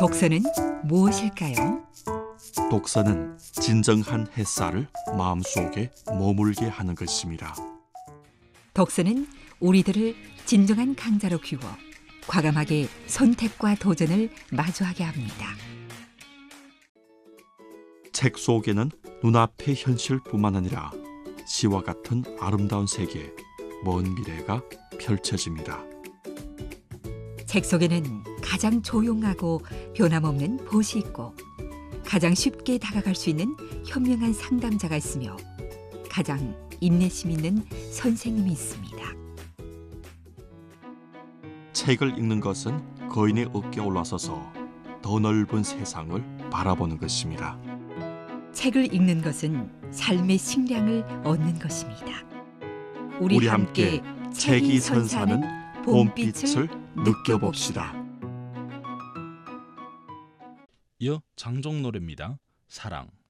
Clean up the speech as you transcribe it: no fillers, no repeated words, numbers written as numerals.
독서는 무엇일까요? 독서는 진정한 햇살을 마음속에 머물게 하는 것입니다. 독서는 우리들을 진정한 강자로 키워 과감하게 선택과 도전을 마주하게 합니다. 책 속에는 눈앞의 현실뿐만 아니라 시와 같은 아름다운 세계, 먼 미래가 펼쳐집니다. 책 속에는 가장 조용하고 변함없는 보시 있고 가장 쉽게 다가갈 수 있는 현명한 상담자가 있으며 가장 인내심 있는 선생님이 있습니다. 책을 읽는 것은 거인의 어깨에 올라서서 더 넓은 세상을 바라보는 것입니다. 책을 읽는 것은 삶의 식량을 얻는 것입니다. 우리 함께 책이 선사하는 봄빛을 느껴봅시다. 이어 장정 노래입니다. 사랑.